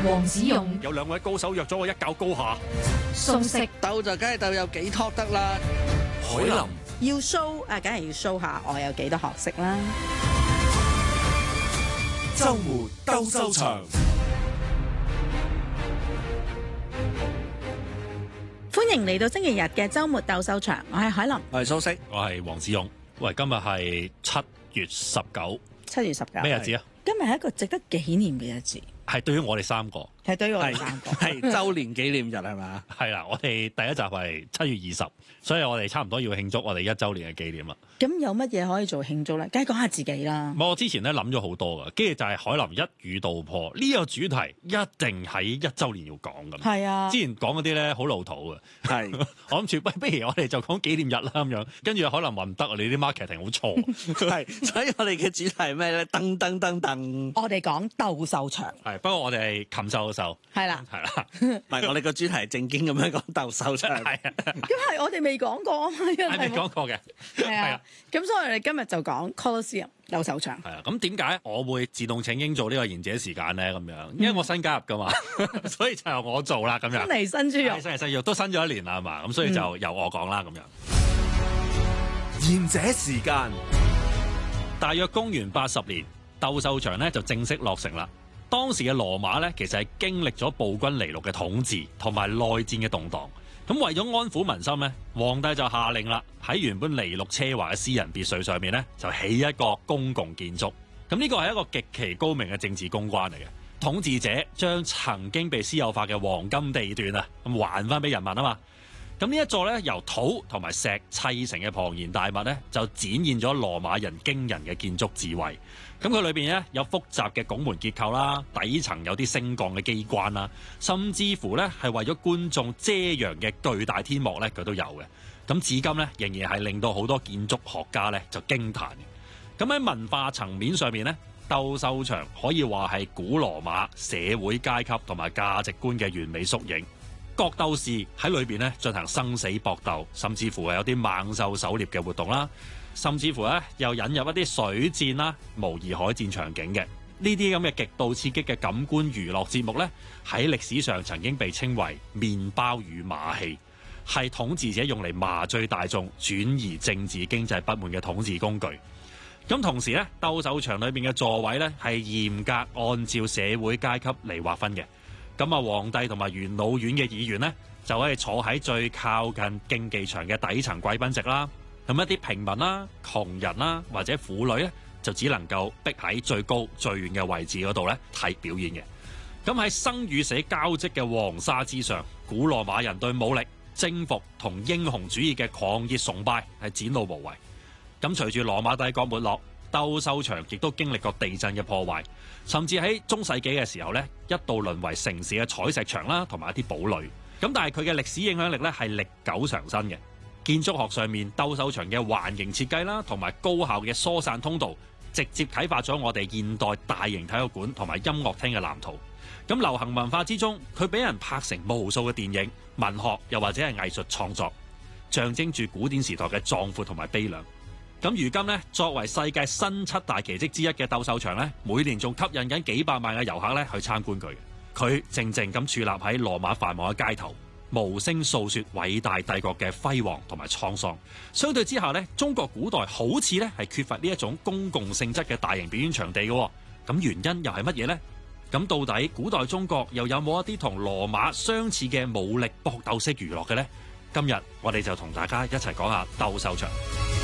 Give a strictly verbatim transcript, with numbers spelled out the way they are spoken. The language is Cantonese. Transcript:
黃子勇有兩位高手約咗我一較高下。 素食鬥就梗係鬥有幾托得啦。 海林要 show 啊，梗係要 show 下我有幾多學識啦。 周末鬥獸場， 歡迎嚟到星期日嘅周末鬥獸場，我係海林， 我係蘇軾， 我係黃子勇。喂，今日係七月十九， 七月十九咩日子啊？ 今日係一個值得紀念嘅日子， 係對於我哋三個， 係對於我哋三個係周年紀念日係嘛？ 係啦，我哋第一集係七月二十，所以我哋差唔多要慶祝我哋一週年嘅紀念啦。 咁有乜嘢可以做慶祝咧？梗係講下自己啦。 我之前咧諗咗好多噶，跟住就係海林一語道破呢個主題一定喺一週年要講咁。 係啊， 之前講嗰啲咧好老土嘅， 係我諗住喂，不如我哋就講紀念日啦咁樣。跟住海林話唔得啊，你啲 marketing 好錯。 係，所以我哋嘅主題係咩咧？噔噔噔噔， 我哋講鬥獸場， 係不過我哋係禽獸嘅獸， 係啦， 係啦， 唔係我哋個主題係正經咁樣講鬥獸場。 係啊， 咁係我哋未講過啊嘛， 係未講過嘅， 係係啊啊，咁所以我哋今日就講 Colosseum 鬥獸場。 係啊。咁點解我會自動請纓做呢個賢者時間咧？咁樣，因為我新加入噶嘛，所以就由我做啦。咁樣新嚟新豬肉， 新嚟新肉都新咗一年啦，係嘛？咁所以就由我講啦。咁樣， 賢者時間大約公元八十年，鬥獸場咧就正式落成啦。當時嘅羅馬咧，其實係經歷咗暴君尼祿嘅統治同埋內戰嘅動盪。咁為咗安撫民心咧，皇帝就下令啦，喺原本尼祿奢華嘅私人別墅上面咧，就起一個公共建築。咁呢個係一個極其高明嘅政治公關嚟嘅。統治者將曾經被私有化嘅黃金地段啊，咁還翻俾人民啊嘛。咁呢一座咧由土同埋石砌成嘅龐然大物咧，就展現咗羅馬人驚人嘅建築智慧。咁佢裏邊咧有複雜嘅拱門結構啦，底層有啲升降嘅機關啦，甚至乎咧係為咗觀眾遮陽嘅巨大天幕咧，佢都有嘅。咁至今咧仍然係令到好多建築學家咧就驚歎嘅。咁喺文化層面上面咧，鬥獸場可以話係古羅馬社會階級同埋價值觀嘅完美縮影。各鬥士喺裏邊咧進行生死搏鬥，甚至乎係有啲猛獸狩獵嘅活動啦。甚至乎咧，又引入一啲水戰啦、模擬海戰場景嘅呢啲咁嘅極度刺激嘅感官娛樂節目咧，喺歷史上曾經被稱為麵包與馬戲，係統治者用嚟麻醉大眾、轉移政治經濟不滿嘅統治工具。咁同時咧，鬥獸場裏邊嘅座位咧係嚴格按照社會階級嚟劃分嘅。咁啊，皇帝同埋元老院嘅議員咧，就可以坐喺最靠近競技場嘅底層貴賓席啦。咁一啲平民啦、窮人啦或者婦女咧，就只能夠逼喺最高最遠嘅位置嗰度咧睇表演嘅。咁喺生與死交織嘅黃沙之上，古羅馬人對武力、征服同英雄主義嘅狂熱崇拜係展露無遺。咁隨住羅馬帝國沒落，鬥獸場亦都經歷過地震嘅破壞，甚至喺中世紀嘅時候咧，一度淪為城市嘅採石場啦，同埋一啲堡壘。咁但係佢嘅歷史影響力咧係歷久常新嘅。建築學上面，鬥獸場嘅環形設計啦，同埋高效嘅疏散通道，直接啟發咗我哋現代大型體育館同埋音樂廳嘅藍圖。咁流行文化之中，佢俾人拍成無數嘅電影、文學又或者係藝術創作，象徵住古典時代嘅壯闊同埋悲涼。咁如今呢，作為世界新七大奇蹟之一嘅鬥獸場呢，每年仲吸引緊幾百萬嘅遊客咧去參觀佢。佢靜靜咁矗立喺羅馬繁忙嘅街頭，無聲訴說偉大帝國嘅輝煌同埋滄桑。相對之下咧，中國古代好似咧係缺乏呢一種公共性質嘅大型表演場地嘅。咁原因又係乜嘢呢？咁到底古代中國又有冇一啲同羅馬相似嘅武力搏鬥式娛樂嘅呢？今日我哋就同大家一齊講下鬥獸場。